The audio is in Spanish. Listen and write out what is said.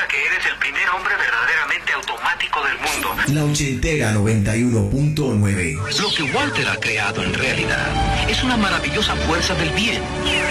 significa que eres el primer hombre verdaderamente automático del mundo. La Ochentera 91.9. Lo que Walter ha creado en realidad es una maravillosa fuerza del bien.